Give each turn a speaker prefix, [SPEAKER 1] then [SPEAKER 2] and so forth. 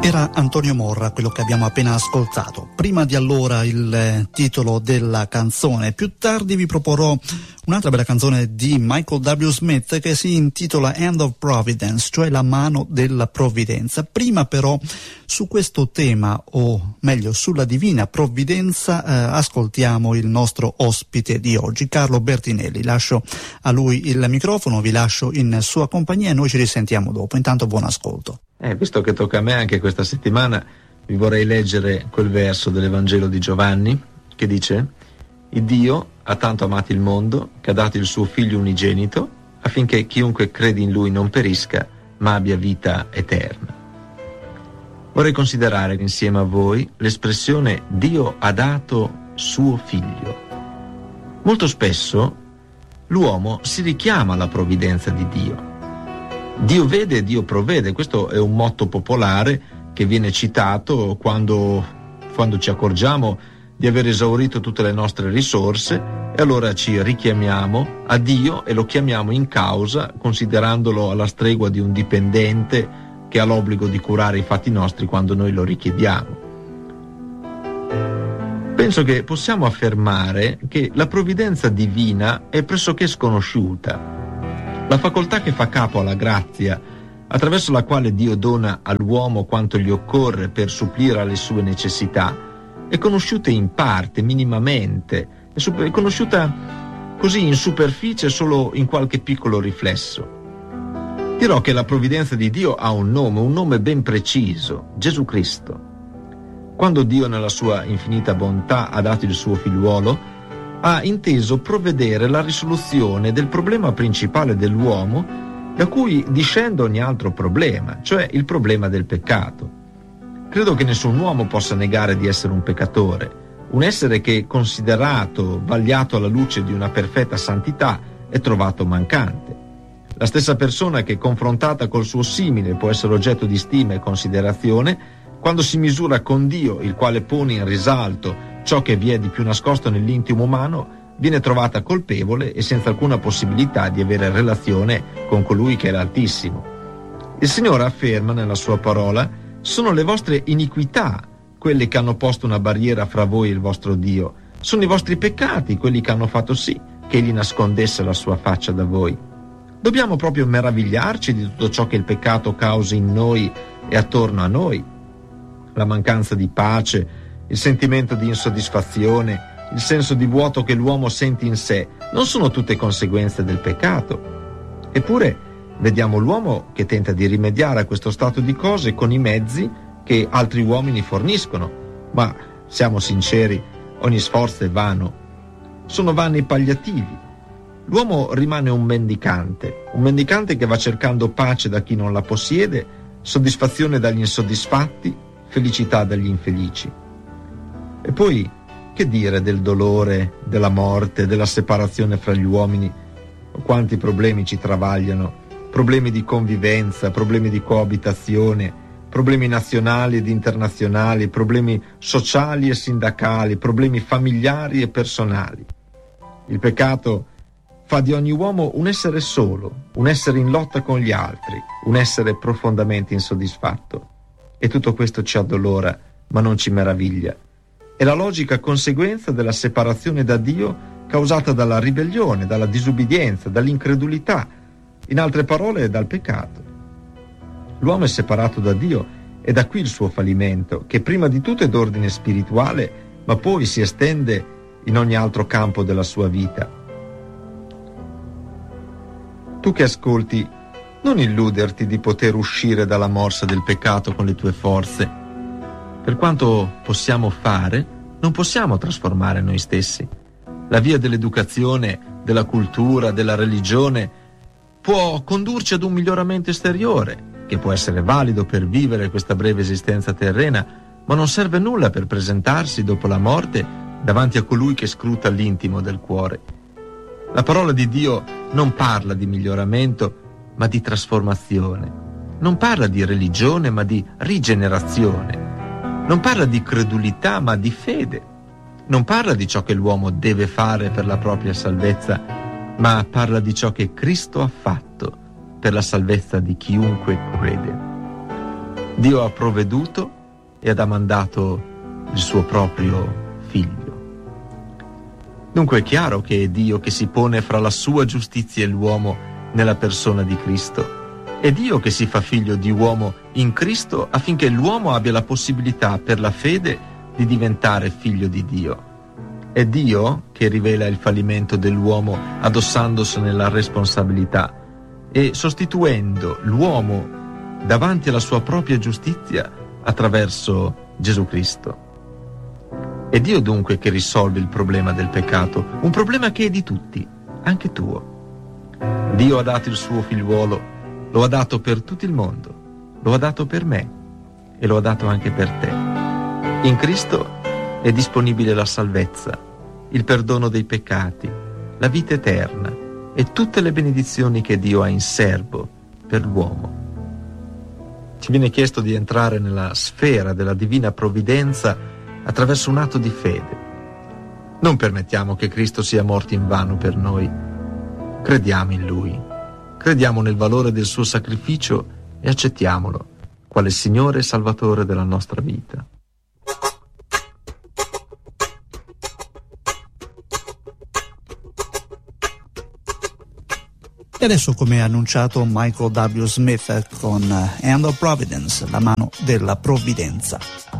[SPEAKER 1] Era Antonio Morra quello che abbiamo appena ascoltato. Prima di allora il titolo della canzone. Più tardi vi proporrò un'altra bella canzone di Michael W. Smith che si intitola Hand of Providence, cioè la mano della provvidenza. Prima però su questo tema, o meglio sulla divina provvidenza, ascoltiamo il nostro ospite di oggi, Carlo Bertinelli. Lascio a lui il microfono, vi lascio in sua compagnia e noi ci risentiamo dopo. Intanto buon ascolto.
[SPEAKER 2] Visto che tocca a me anche questa settimana, vi vorrei leggere quel verso dell'Evangelo di Giovanni che dice: «Il Dio ha tanto amato il mondo che ha dato il suo figlio unigenito affinché chiunque crede in lui non perisca ma abbia vita eterna». Vorrei considerare insieme a voi l'espressione Dio ha dato suo figlio. Molto spesso l'uomo si richiama alla provvidenza di Dio. Dio vede e Dio provvede, questo è un motto popolare che viene citato quando ci accorgiamo di aver esaurito tutte le nostre risorse e allora ci richiamiamo a Dio e lo chiamiamo in causa considerandolo alla stregua di un dipendente che ha l'obbligo di curare i fatti nostri quando noi lo richiediamo. Penso che possiamo affermare che la provvidenza divina è pressoché sconosciuta. La facoltà che fa capo alla grazia, attraverso la quale Dio dona all'uomo quanto gli occorre per supplire alle sue necessità, è conosciuta in parte, minimamente, è conosciuta così in superficie solo in qualche piccolo riflesso. Dirò che la provvidenza di Dio ha un nome ben preciso, Gesù Cristo. Quando Dio nella sua infinita bontà ha dato il suo figliuolo, ha inteso provvedere alla risoluzione del problema principale dell'uomo da cui discende ogni altro problema, cioè il problema del peccato. Credo che nessun uomo possa negare di essere un peccatore, un essere che, considerato, vagliato alla luce di una perfetta santità, è trovato mancante. La stessa persona che, confrontata col suo simile, può essere oggetto di stima e considerazione, quando si misura con Dio, il quale pone in risalto ciò che vi è di più nascosto nell'intimo umano, viene trovata colpevole e senza alcuna possibilità di avere relazione con colui che è l'Altissimo. Il Signore afferma nella sua parola: sono le vostre iniquità quelle che hanno posto una barriera fra voi e il vostro Dio, sono i vostri peccati quelli che hanno fatto sì che egli nascondesse la sua faccia da voi. Dobbiamo proprio meravigliarci di tutto ciò che il peccato causa in noi e attorno a noi. La mancanza di pace, il sentimento di insoddisfazione, il senso di vuoto che l'uomo sente in sé, non sono tutte conseguenze del peccato. Eppure vediamo l'uomo che tenta di rimediare a questo stato di cose con i mezzi che altri uomini forniscono, ma siamo sinceri, ogni sforzo è vano. Sono vani i palliativi. L'uomo rimane un mendicante che va cercando pace da chi non la possiede, soddisfazione dagli insoddisfatti, felicità dagli infelici. E poi, che dire del dolore, della morte, della separazione fra gli uomini? Quanti problemi ci travagliano, problemi di convivenza, problemi di coabitazione, problemi nazionali ed internazionali, problemi sociali e sindacali, problemi familiari e personali. Il peccato fa di ogni uomo un essere solo, un essere in lotta con gli altri, un essere profondamente insoddisfatto. E tutto questo ci addolora, ma non ci meraviglia. È la logica conseguenza della separazione da Dio causata dalla ribellione, dalla disubbidienza, dall'incredulità, in altre parole dal peccato. L'uomo è separato da Dio e da qui il suo fallimento, che prima di tutto è d'ordine spirituale, ma poi si estende in ogni altro campo della sua vita. Tu che ascolti, non illuderti di poter uscire dalla morsa del peccato con le tue forze. Per quanto possiamo fare, non possiamo trasformare noi stessi. La via dell'educazione, della cultura, della religione può condurci ad un miglioramento esteriore, che può essere valido per vivere questa breve esistenza terrena, ma non serve nulla per presentarsi dopo la morte davanti a colui che scruta l'intimo del cuore. La parola di Dio non parla di miglioramento, ma di trasformazione. Non parla di religione, ma di rigenerazione. Non parla di credulità, ma di fede. Non parla di ciò che l'uomo deve fare per la propria salvezza, ma parla di ciò che Cristo ha fatto per la salvezza di chiunque crede. Dio ha provveduto ed ha mandato il suo proprio figlio. Dunque è chiaro che è Dio che si pone fra la sua giustizia e l'uomo nella persona di Cristo. È Dio che si fa figlio di uomo in Cristo affinché l'uomo abbia la possibilità per la fede di diventare figlio di Dio. È Dio che rivela il fallimento dell'uomo addossandosene la responsabilità e sostituendo l'uomo davanti alla sua propria giustizia attraverso Gesù Cristo. È Dio dunque che risolve il problema del peccato, un problema che è di tutti, anche tuo. Dio ha dato il suo figliuolo, lo ha dato per tutto il mondo, lo ha dato per me e lo ha dato anche per te. In Cristo è disponibile la salvezza, il perdono dei peccati, la vita eterna e tutte le benedizioni che Dio ha in serbo per l'uomo. Ci viene chiesto di entrare nella sfera della divina provvidenza attraverso un atto di fede. Non permettiamo che Cristo sia morto invano per noi. Crediamo in Lui, crediamo nel valore del suo sacrificio e accettiamolo quale Signore e Salvatore della nostra vita.
[SPEAKER 1] E adesso, come annunciato, Michael W. Smith con Hand of Providence, la mano della provvidenza.